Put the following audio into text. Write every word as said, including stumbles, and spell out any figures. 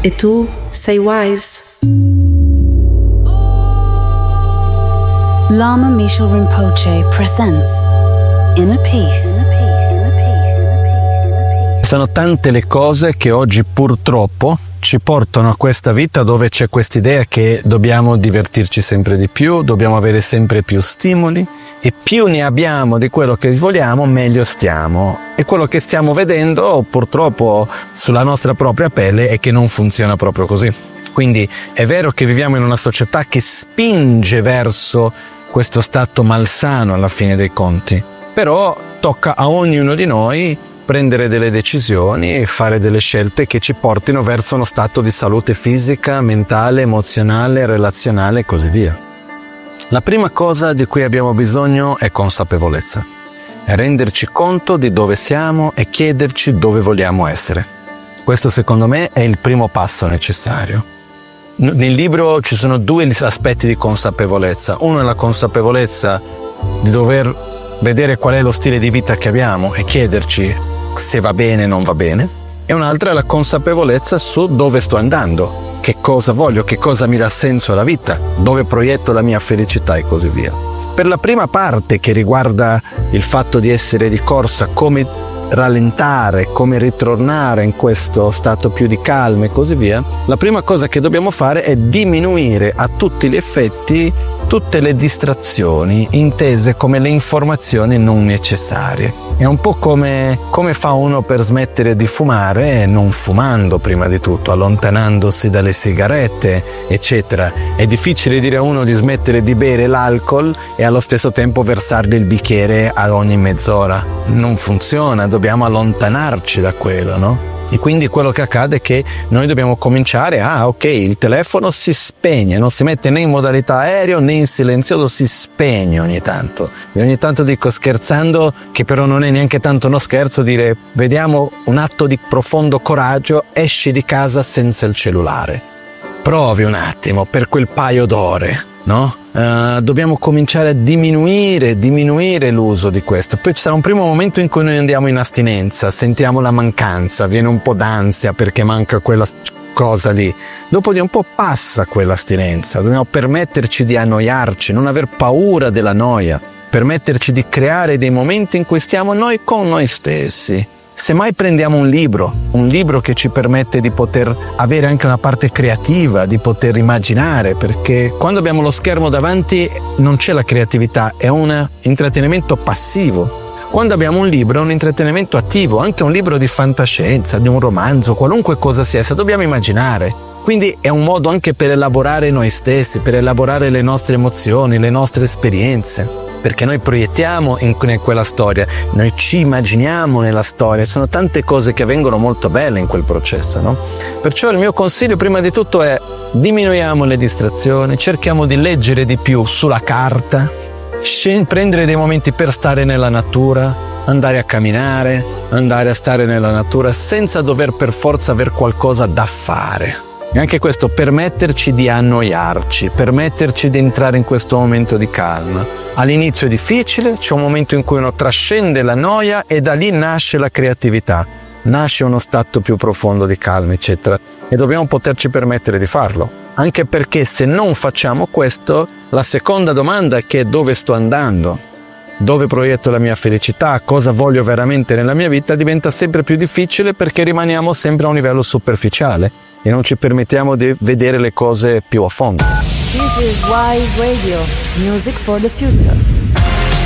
E tu sei wise. Lama Mishal Rinpoche presents Inner Peace. Sono tante le cose che oggi purtroppo ci portano a questa vita dove c'è quest'idea che dobbiamo divertirci sempre di più, dobbiamo avere sempre più stimoli e più ne abbiamo di quello che vogliamo, meglio stiamo. E quello che stiamo vedendo purtroppo sulla nostra propria pelle è che non funziona proprio così. Quindi è vero che viviamo in una società che spinge verso questo stato malsano alla fine dei conti, però tocca a ognuno di noi prendere delle decisioni e fare delle scelte che ci portino verso uno stato di salute fisica, mentale, emozionale, relazionale e così via. La prima cosa di cui abbiamo bisogno è consapevolezza, è renderci conto di dove siamo e chiederci dove vogliamo essere. Questo secondo me è il primo passo necessario. Nel libro ci sono due aspetti di consapevolezza. Uno è la consapevolezza di dover vedere qual è lo stile di vita che abbiamo e chiederci se va bene o non va bene, e un'altra è la consapevolezza su dove sto andando, che cosa voglio, che cosa mi dà senso alla vita, dove proietto la mia felicità e così via. Per la prima parte, che riguarda il fatto di essere di corsa, come rallentare, come ritornare in questo stato più di calma e così via, la prima cosa che dobbiamo fare è diminuire a tutti gli effetti tutte le distrazioni, intese come le informazioni non necessarie. È un po' come, come fa uno per smettere di fumare, non fumando prima di tutto, allontanandosi dalle sigarette, eccetera. È difficile dire a uno di smettere di bere l'alcol e allo stesso tempo versargli il bicchiere a ogni mezz'ora. Non funziona, dobbiamo allontanarci da quello, no? E quindi quello che accade è che noi dobbiamo cominciare a, ok, il telefono si spegne, non si mette né in modalità aereo né in silenzioso, si spegne ogni tanto. E ogni tanto dico scherzando, che però non è neanche tanto uno scherzo, dire vediamo un atto di profondo coraggio, esci di casa senza il cellulare. Provi un attimo per quel paio d'ore, no? Uh, dobbiamo cominciare a diminuire, diminuire l'uso di questo. Poi ci sarà un primo momento in cui noi andiamo in astinenza, sentiamo la mancanza, viene un po' d'ansia perché manca quella cosa lì. Dopo di un po' passa quell'astinenza, dobbiamo permetterci di annoiarci, non aver paura della noia, permetterci di creare dei momenti in cui stiamo noi con noi stessi. Semmai prendiamo un libro, un libro che ci permette di poter avere anche una parte creativa, di poter immaginare, perché quando abbiamo lo schermo davanti non c'è la creatività, è un intrattenimento passivo. Quando abbiamo un libro è un intrattenimento attivo, anche un libro di fantascienza, di un romanzo, qualunque cosa sia essa, dobbiamo immaginare. Quindi è un modo anche per elaborare noi stessi, per elaborare le nostre emozioni, le nostre esperienze. Perché noi proiettiamo in quella storia, noi ci immaginiamo nella storia, ci sono tante cose che avvengono molto belle in quel processo, no? Perciò il mio consiglio prima di tutto è diminuiamo le distrazioni, cerchiamo di leggere di più sulla carta, prendere dei momenti per stare nella natura, andare a camminare, andare a stare nella natura senza dover per forza aver qualcosa da fare. E anche questo, permetterci di annoiarci, permetterci di entrare in questo momento di calma. All'inizio è difficile, c'è un momento in cui uno trascende la noia e da lì nasce la creatività, nasce uno stato più profondo di calma, eccetera. E dobbiamo poterci permettere di farlo. Anche perché se non facciamo questo, la seconda domanda è che dove sto andando? Dove proietto la mia felicità? Cosa voglio veramente nella mia vita? Diventa sempre più difficile perché rimaniamo sempre a un livello superficiale e non ci permettiamo di vedere le cose più a fondo. This is Wise Radio, music for the future.